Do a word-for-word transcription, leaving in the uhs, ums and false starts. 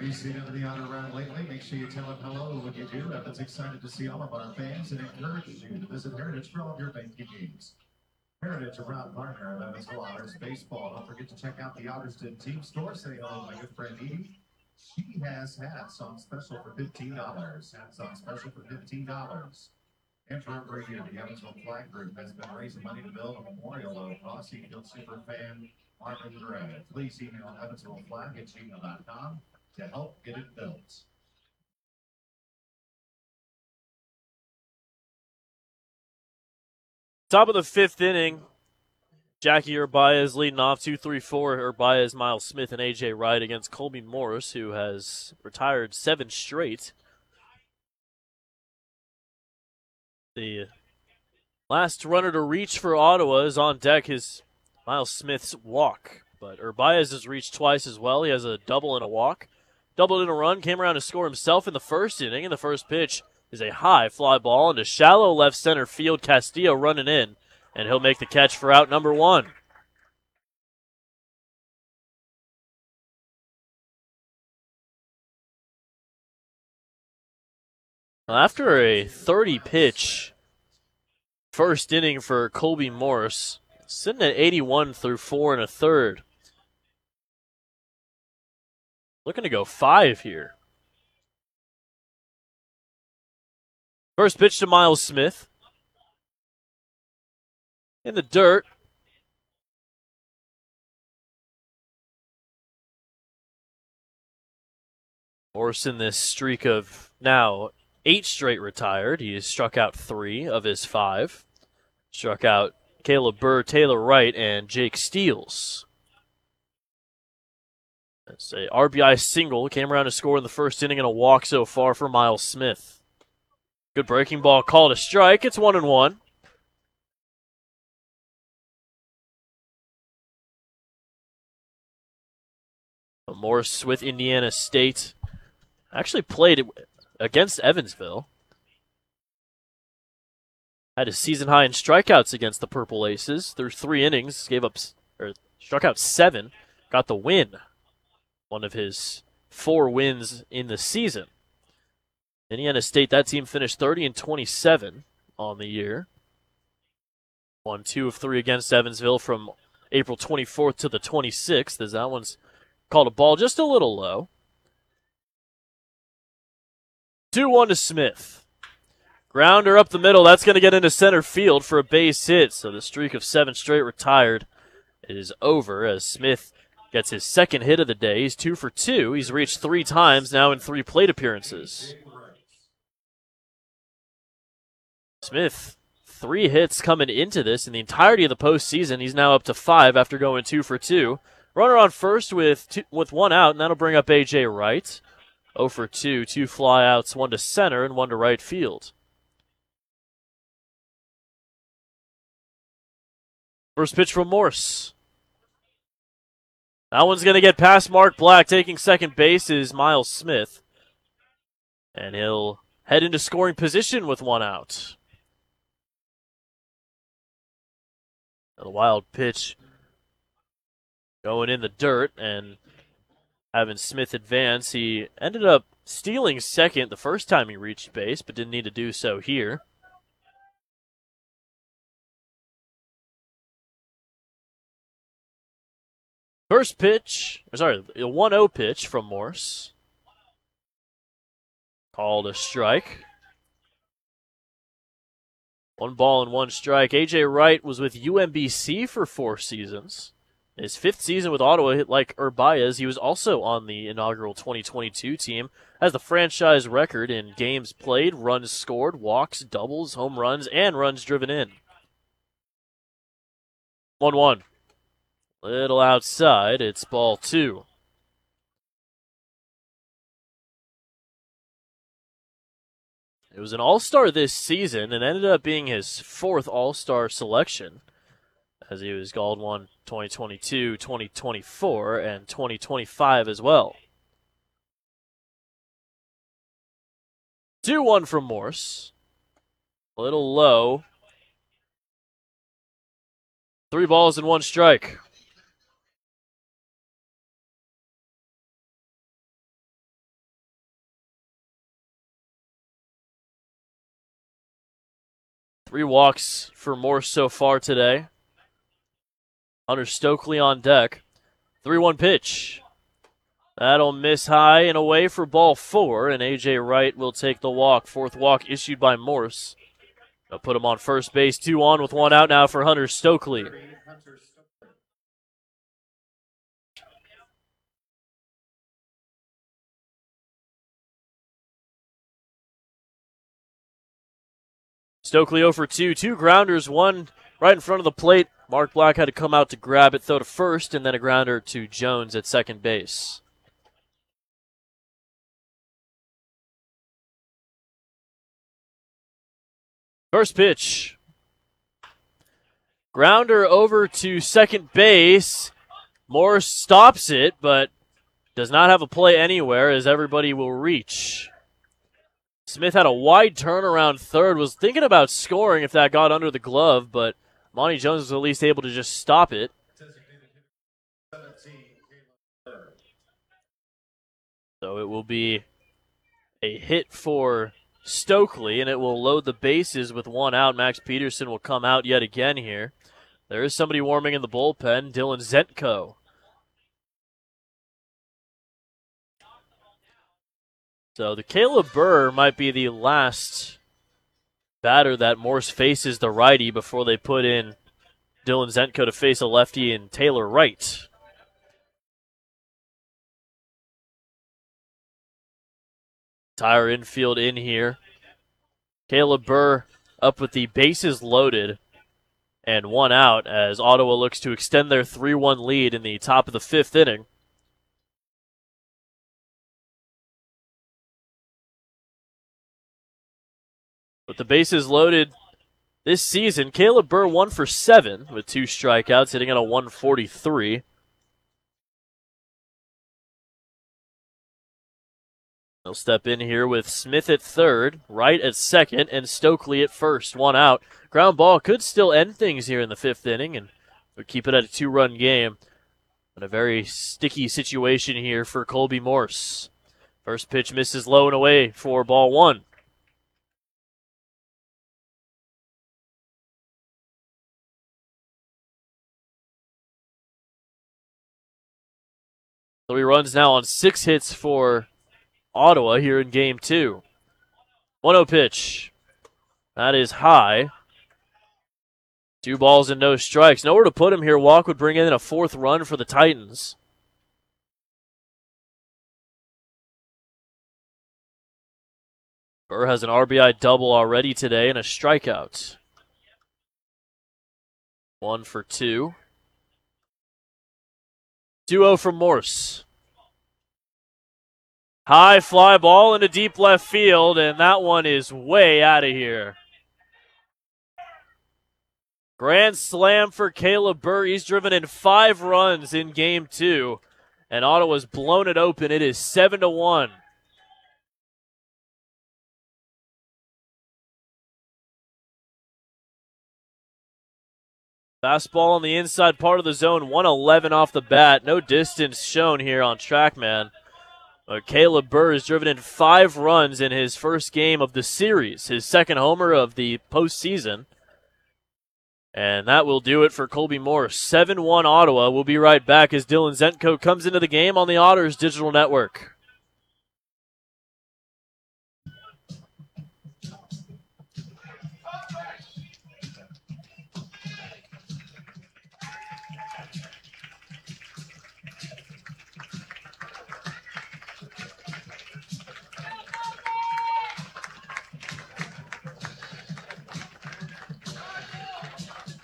you seen him in the honor round lately? Make sure you tell him hello when you do. Evan's excited to see all of our fans and encourages you to visit Heritage for all your banking needs. Heritage, a proud partner of Evansville Otters Baseball. Don't forget to check out the Otterston team store. Say hello to my good friend Edie. She has hats on special for fifteen dollars. Hats on special for fifteen dollars. And for over a year, the Evansville Flag Group has been raising money to build a memorial of Aussie Field superfan Marvin Gray. Please email evansvilleflag at gmail dot com to help get it built. Top of the fifth inning, Jackie Urbaez leading off two three four. Urbaez, Miles Smith, and A J Wright against Colby Morris, who has retired seven straight. The last runner to reach for Ottawa is on deck, his Miles Smith's walk. But Urbaez has reached twice as well. He has a double and a walk. Doubled in a run, came around to score himself in the first inning. And the first pitch is a high fly ball into shallow left center field. Castillo running in, and he'll make the catch for out number one. After a thirty-pitch first inning for Colby Morris, sitting at eighty-one through four and a third. Looking to go five here. First pitch to Miles Smith. In the dirt. Morris in this streak of now eight straight retired. He has struck out three of his five. Struck out Caleb Burr, Taylor Wright, and Jake Steels. That's a R B I single. Came around to score in the first inning and a walk so far for Miles Smith. Good breaking ball called a strike. It's one and one. Morris with Indiana State. Actually played against Evansville. Had a season high in strikeouts against the Purple Aces. Through three innings, gave up or struck out seven. Got the win. One of his four wins in the season. Indiana State, that team finished thirty and twenty-seven on the year. Won two of three against Evansville from April twenty-fourth to the twenty-sixth, as that one's called a ball just a little low. two one to Smith. Grounder up the middle. That's going to get into center field for a base hit. So the streak of seven straight retired is over as Smith gets his second hit of the day. He's two for two. He's reached three times now in three plate appearances. Smith, three hits coming into this in the entirety of the postseason. He's now up to five after going two for two. Runner on first with two, with one out, and that'll bring up A J Wright. oh for two, two flyouts, one to center and one to right field. First pitch from Morse. That one's going to get past Mark Black. Taking second base is Miles Smith. And he'll head into scoring position with one out. The wild pitch going in the dirt and having Smith advance. He ended up stealing second the first time he reached base, but didn't need to do so here. First pitch, or sorry, a one oh pitch from Morse. Called a strike. One ball and one strike. A J Wright was with U M B C for four seasons. His fifth season with Ottawa, like Urbaez, he was also on the inaugural twenty twenty-two team. Has the franchise record in games played, runs scored, walks, doubles, home runs, and runs driven in. one one. Little outside, it's ball two. It was an all-star this season and ended up being his fourth all-star selection, as he was called one twenty twenty-two, twenty twenty-four, and twenty twenty-five as well. two one from Morse. A little low. Three balls and one strike. Three walks for Morse so far today. Hunter Stokely on deck. three one pitch. That'll miss high and away for ball four, and A J Wright will take the walk. Fourth walk issued by Morse. They'll put him on first base. Two on with one out now for Hunter Stokely. Stokely oh for two. Two grounders, one right in front of the plate. Mark Black had to come out to grab it, throw to first, and then a grounder to Jones at second base. First pitch. Grounder over to second base. Morse stops it, but does not have a play anywhere as everybody will reach. Smith had a wide turn around third, was thinking about scoring if that got under the glove, but Monty Jones was at least able to just stop it. So it will be a hit for Stokely, and it will load the bases with one out. Max Peterson will come out yet again here. There is somebody warming in the bullpen, Dylan Zentko. So the Caleb Burr might be the last batter that Morse faces the righty before they put in Dylan Zentko to face a lefty and Taylor Wright. Entire infield in here. Caleb Burr up with the bases loaded and one out as Ottawa looks to extend their three one lead in the top of the fifth inning. With the bases loaded this season, Caleb Burr one for seven with two strikeouts, hitting at a one forty-three. They'll step in here with Smith at third, Wright at second, and Stokely at first. One out. Ground ball could still end things here in the fifth inning and would keep it at a two-run game. But a very sticky situation here for Colby Morse. First pitch misses low and away for ball one. So he runs now on six hits for Ottawa here in game two. one oh pitch. That is high. Two balls and no strikes. Nowhere to put him here. Walk would bring in a fourth run for the Titans. Burr has an R B I double already today and a strikeout. One for two. two oh from Morse. High fly ball into deep left field, and that one is way out of here. Grand slam for Caleb Burr. He's driven in five runs in game two, and Ottawa's blown it open. It is seven to one. Fastball on the inside part of the zone, one eleven off the bat. No distance shown here on TrackMan. But Caleb Burr has driven in five runs in his first game of the series, his second homer of the postseason. And that will do it for Colby Morse. seven one Ottawa. We'll be right back as Dylan Zentko comes into the game on the Otters Digital Network.